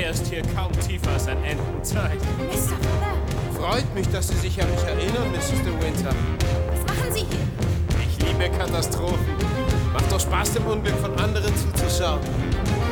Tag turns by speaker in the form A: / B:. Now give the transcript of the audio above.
A: ist hier kaum tiefer als ein Entenzeit.
B: Mr. Fuller,
C: Freut mich, dass Sie sich an mich erinnern, Mrs. De Winter.
B: was machen Sie hier?
C: Ich liebe Katastrophen. Macht doch Spaß, dem Unglück von anderen zuzuschauen.